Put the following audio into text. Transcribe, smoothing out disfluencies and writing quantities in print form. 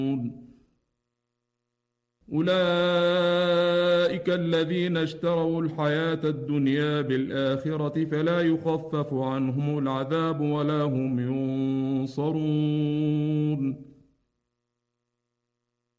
أولئك الذين اشتروا الحياة الدنيا بالآخرة فلا يخفف عنهم العذاب ولا هم ينصرون